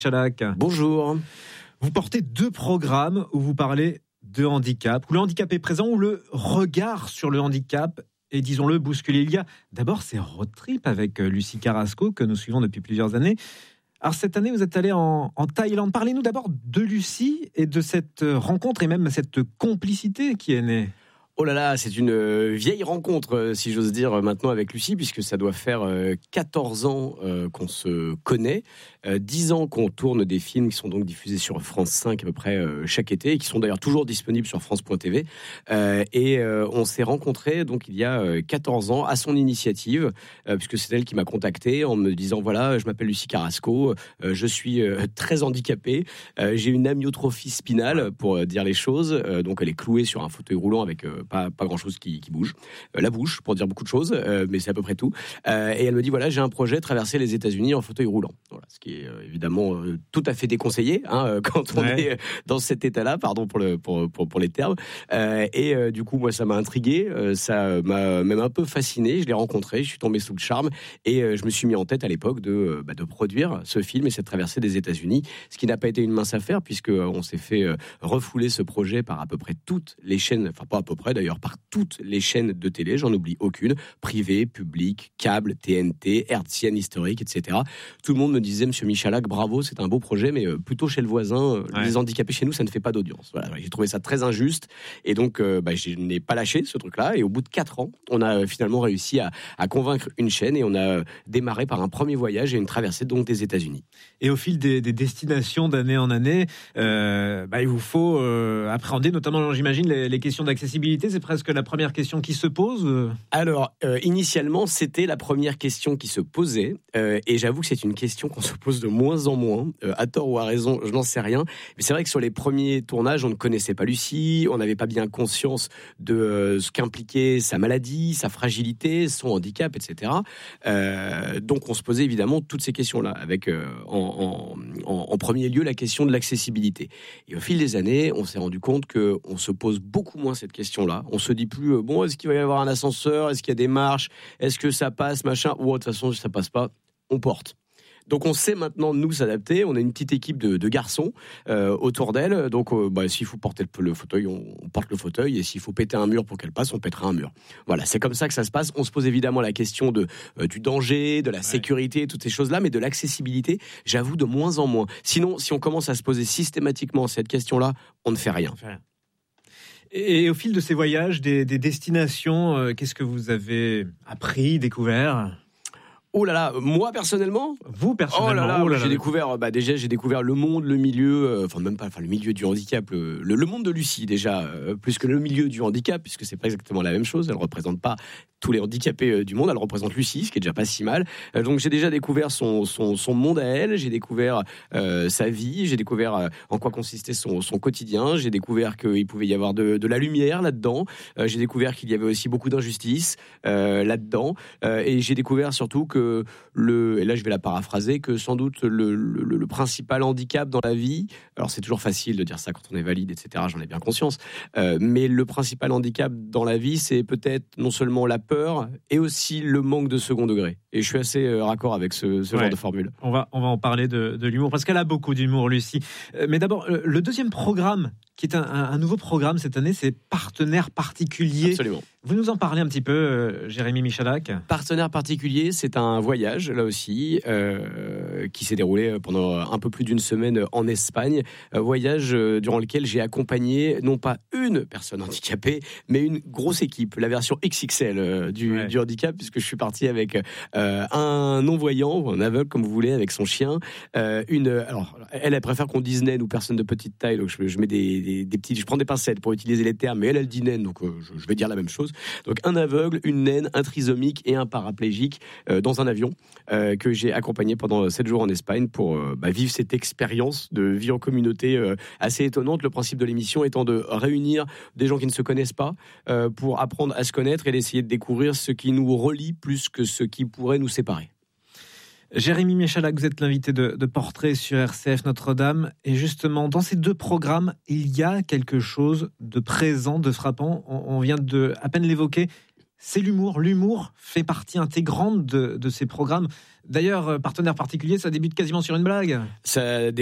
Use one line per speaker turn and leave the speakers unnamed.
Michalak.
Bonjour.
Vous portez 2 programmes où vous parlez de handicap, où le handicap est présent, où le regard sur le handicap est, disons-le, bousculé. Il y a d'abord ces road trips avec Lucie Carrasco que nous suivons depuis plusieurs années. Alors cette année, vous êtes allé en Thaïlande. Parlez-nous d'abord de Lucie et de cette rencontre et même cette complicité qui est née.
Oh là là, c'est une vieille rencontre, si j'ose dire, maintenant avec Lucie, puisque ça doit faire 14 ans qu'on se connaît, 10 ans qu'on tourne des films qui sont donc diffusés sur France 5 à peu près chaque été, et qui sont d'ailleurs toujours disponibles sur France.tv. On s'est rencontrés donc il y a 14 ans à son initiative, puisque c'est elle qui m'a contacté en me disant voilà, je m'appelle Lucie Carrasco, je suis très handicapée, j'ai une amyotrophie spinale pour dire les choses, donc elle est clouée sur un fauteuil roulant avec pas grand chose qui bouge, la bouche pour dire beaucoup de choses, mais c'est à peu près tout, et elle me dit voilà, j'ai un projet, traverser les États-Unis en fauteuil roulant. Voilà, ce qui est évidemment tout à fait déconseillé quand on est dans cet état-là, pardon pour les termes, du coup moi ça m'a intrigué, ça m'a même un peu fasciné. Je l'ai rencontré, je suis tombé sous le charme, et je me suis mis en tête à l'époque de produire ce film et cette traversée des États-Unis, ce qui n'a pas été une mince affaire, puisque on s'est fait refouler ce projet par à peu près toutes les chaînes, enfin pas à peu près d'ailleurs, par toutes les chaînes de télé, j'en oublie aucune, privée, publique, câble, TNT, hertzienne, historique, etc. Tout le monde me disait, monsieur Michalak, bravo, c'est un beau projet, mais plutôt chez le voisin, les handicapés chez nous, ça ne fait pas d'audience. Voilà, j'ai trouvé ça très injuste, et donc je n'ai pas lâché ce truc-là, et au bout de 4 ans, on a finalement réussi à convaincre une chaîne, et on a démarré par un premier voyage et une traversée donc des États-Unis.
Et au fil des destinations d'année en année, il vous faut appréhender, notamment, j'imagine, les questions d'accessibilité. C'est presque la première question qui se pose.
Alors, initialement, c'était la première question qui se posait, et j'avoue que c'est une question qu'on se pose de moins en moins, à tort ou à raison, je n'en sais rien. Mais c'est vrai que sur les premiers tournages, on ne connaissait pas Lucie, on n'avait pas bien conscience de ce qu'impliquait sa maladie, sa fragilité, son handicap, etc. Donc, on se posait évidemment toutes ces questions-là, avec en premier lieu la question de l'accessibilité. Et au fil des années, on s'est rendu compte qu'on se pose beaucoup moins cette question-là. On se dit plus, est-ce qu'il va y avoir un ascenseur, est-ce qu'il y a des marches, est-ce que ça passe, machin, ou de toute façon, si ça passe pas, on porte. Donc on sait maintenant nous s'adapter. On a une petite équipe de garçons autour d'elle. Donc s'il faut porter le fauteuil, on porte le fauteuil. Et s'il faut péter un mur pour qu'elle passe, on pètera un mur. Voilà, c'est comme ça que ça se passe. On se pose évidemment la question du danger, de la sécurité, toutes ces choses-là, mais de l'accessibilité, j'avoue, de moins en moins. Sinon, si on commence à se poser systématiquement cette question-là, on ne fait rien.
Et au fil de ces voyages, des destinations, qu'est-ce que vous avez appris, découvert ?
Oh là là, moi personnellement,
vous personnellement,
oh là là, j'ai découvert j'ai découvert le monde, le milieu, le milieu du handicap, le monde de Lucie déjà, plus que le milieu du handicap, puisque c'est pas exactement la même chose. Elle représente pas tous les handicapés du monde, elle représente Lucie, ce qui est déjà pas si mal. Donc j'ai déjà découvert son monde à elle, j'ai découvert sa vie, j'ai découvert en quoi consistait son quotidien, j'ai découvert qu'il pouvait y avoir de la lumière là-dedans, j'ai découvert qu'il y avait aussi beaucoup d'injustice là-dedans, et j'ai découvert surtout que et là je vais la paraphraser, que sans doute le principal handicap dans la vie, alors c'est toujours facile de dire ça quand on est valide, etc., j'en ai bien conscience, mais le principal handicap dans la vie, c'est peut-être non seulement la peur, et aussi le manque de second degré. Et je suis assez raccord avec ce genre de formule.
On va en parler de l'humour, parce qu'elle a beaucoup d'humour, Lucie. Mais d'abord, le deuxième programme, qui est un nouveau programme cette année, c'est Partenaires particuliers.
Absolument.
Vous nous en parlez un petit peu, Jérémy Michalak.
Partenaires particuliers, c'est un voyage, là aussi, qui s'est déroulé pendant un peu plus d'une semaine en Espagne. Voyage durant lequel j'ai accompagné, non pas une personne handicapée, mais une grosse équipe, la version XXL du handicap, puisque je suis parti avec un non-voyant, ou un aveugle, comme vous voulez, avec son chien. Alors, elle préfère qu'on dise naine ou personne de petite taille, donc je mets des petits, je prends des pincettes pour utiliser les termes, mais elle dit naine, donc je vais dire la même chose. Donc un aveugle, une naine, un trisomique et un paraplégique dans un avion que j'ai accompagné pendant 7 jours en Espagne pour vivre cette expérience de vie en communauté assez étonnante. Le principe de l'émission étant de réunir des gens qui ne se connaissent pas pour apprendre à se connaître et d'essayer de découvrir ce qui nous relie plus que ce qui pourrait nous séparer.
Jérémy Michalak, vous êtes l'invité de Portrait sur RCF Notre-Dame. Et justement, dans ces 2 programmes, il y a quelque chose de présent, de frappant. On vient de à peine l'évoquer. c'est l'humour. L'humour fait partie intégrante de ces programmes. D'ailleurs, partenaire particulier, ça débute quasiment sur une blague.
Ça